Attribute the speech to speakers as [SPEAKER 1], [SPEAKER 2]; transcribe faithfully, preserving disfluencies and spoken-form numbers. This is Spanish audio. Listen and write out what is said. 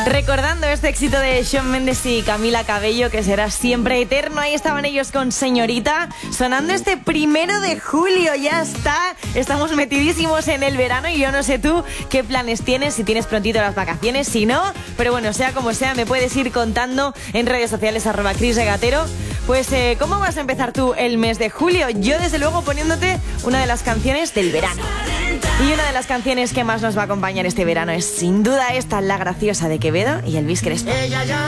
[SPEAKER 1] Recordando este éxito de Shawn Mendes y Camila Cabello, que será siempre eterno. Ahí estaban ellos con Señorita, sonando este primero de julio. Ya está, estamos metidísimos en el verano y yo no sé tú qué planes tienes, si tienes prontito las vacaciones, si no, pero bueno, sea como sea, me puedes ir contando en redes sociales, arroba Cris Regatero. Pues, eh, ¿cómo vas a empezar tú el mes de julio? Yo, desde luego, poniéndote una de las canciones del verano. Y una de las canciones que más nos va a acompañar este verano es, sin duda, esta, La Graciosa de Quevedo y Elvis Crespo.
[SPEAKER 2] Ella ya